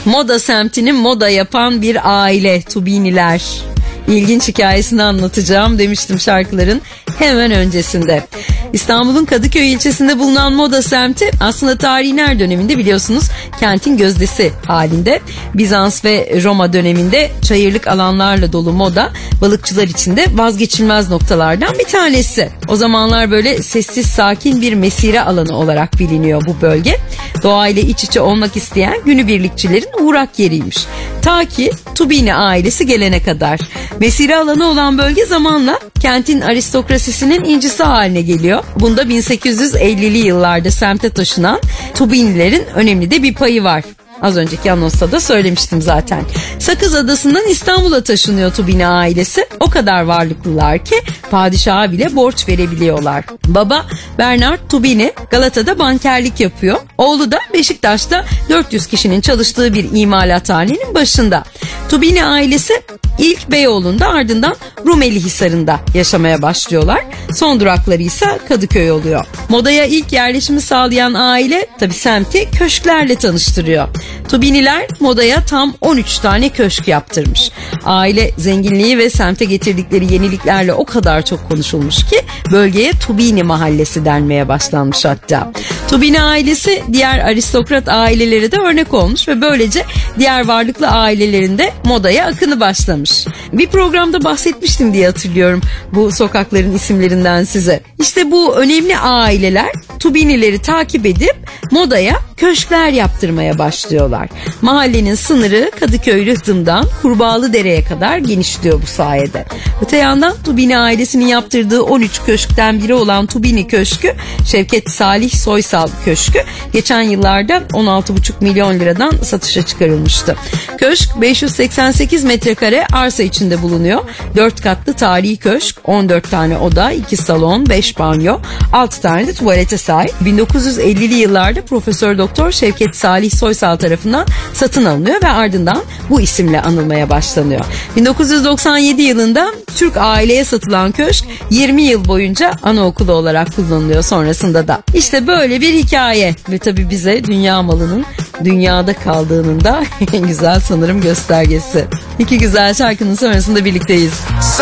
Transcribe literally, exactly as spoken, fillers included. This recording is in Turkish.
Moda semtini moda yapan bir aile, Tubiniler. İlginç hikayesini anlatacağım demiştim şarkıların hemen öncesinde. İstanbul'un Kadıköy ilçesinde bulunan Moda semti aslında tarihin her döneminde biliyorsunuz kentin gözdesi halinde. Bizans ve Roma döneminde çayırlık alanlarla dolu Moda balıkçılar için de vazgeçilmez noktalardan bir tanesi. O zamanlar böyle sessiz sakin bir mesire alanı olarak biliniyor bu bölge. Doğayla iç içe olmak isteyen günübirlikçilerin uğrak yeriymiş. Ta ki Tubini ailesi gelene kadar. Mesire alanı olan bölge zamanla kentin aristokrasisinin incisi haline geliyor. Bunda bin sekiz yüz ellili yıllarda semte taşınan Tubinilerin önemli de bir payı var. Az önceki anonsta da söylemiştim zaten. Sakız Adası'ndan İstanbul'a taşınıyor Tubini ailesi. O kadar varlıklılar ki padişaha bile borç verebiliyorlar. Baba Bernard Tubini Galata'da bankerlik yapıyor. Oğlu da Beşiktaş'ta dört yüz kişinin çalıştığı bir imalathanenin başında. Tubini ailesi ilk Beyoğlu'nda, ardından Rumelihisar'ında yaşamaya başlıyorlar. Son durakları ise Kadıköy oluyor. Modaya ilk yerleşimi sağlayan aile tabi semti köşklerle tanıştırıyor. Tubiniler Moda'ya tam on üç tane köşk yaptırmış. Aile zenginliği ve semte getirdikleri yeniliklerle o kadar çok konuşulmuş ki bölgeye Tubini Mahallesi denmeye başlanmış hatta. Tubini ailesi diğer aristokrat ailelere de örnek olmuş ve böylece diğer varlıklı ailelerin de Moda'ya akını başlamış. Bir programda bahsetmiştim diye hatırlıyorum bu sokakların isimlerinden size. İşte bu önemli aileler Tubinileri takip edip Moda'ya köşkler yaptırmaya başlıyorlar. Mahallenin sınırı Kadıköy Rıhtım'dan Kurbağalıdere'ye kadar genişliyor bu sayede. Öte yandan Tubini ailesinin yaptırdığı on üç köşkten biri olan Tubini Köşkü, Şevket Salih Soysal Köşkü geçen yıllarda on altı buçuk milyon liradan satışa çıkarılmıştı. Köşk beş yüz seksen sekiz metrekare arsa içinde bulunuyor. dört katlı tarihi köşk, on dört tane oda, iki salon, beş banyo, altı tane de tuvalete sahip. bin dokuz yüz ellili yıllarda Profesör Doktor Şevket Salih Soysal tarafından satın alınıyor ve ardından bu isimle anılmaya başlanıyor. bin dokuz yüz doksan yedi yılında Türk aileye satılan köşk yirmi yıl boyunca anaokulu olarak kullanılıyor sonrasında da. İşte böyle bir hikaye ve tabii bize dünya malının dünyada kaldığının da en güzel sanırım göstergesi. İki güzel şarkının sonrasında birlikteyiz.